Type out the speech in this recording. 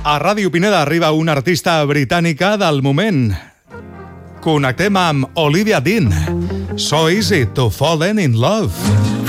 A Ràdio Pineda arriba una artista britànica del moment. Connectem amb Olivia Dean. So easy to fall in love.